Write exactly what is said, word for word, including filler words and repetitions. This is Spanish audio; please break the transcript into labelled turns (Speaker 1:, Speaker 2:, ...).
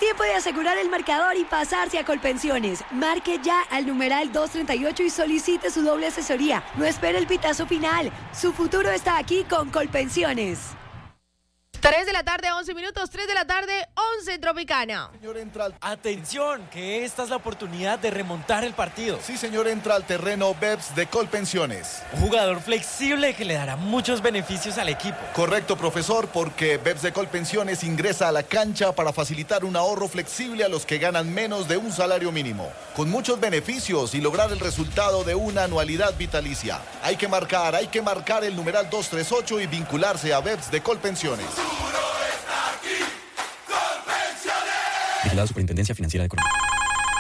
Speaker 1: Tiempo de asegurar el marcador y pasarse a Colpensiones. Marque ya al numeral doscientos treinta y ocho y solicite su doble asesoría. No espere el pitazo final. Su futuro está aquí con Colpensiones.
Speaker 2: tres de la tarde, once minutos, tres de la tarde, once Tropicana.
Speaker 3: Señor, entra al...
Speaker 4: Atención, que esta es la oportunidad de remontar el partido.
Speaker 3: Sí, señor, entra al terreno B E P S de Colpensiones.
Speaker 4: Un jugador flexible que le dará muchos beneficios al equipo.
Speaker 3: Correcto, profesor, porque B E P S de Colpensiones ingresa a la cancha para facilitar un ahorro flexible a los que ganan menos de un salario mínimo, con muchos beneficios y lograr el resultado de una anualidad vitalicia. Hay que marcar, hay que marcar el numeral doscientos treinta y ocho y vincularse a B E P S de Colpensiones.
Speaker 5: Vigilada Superintendencia Financiera de Colombia.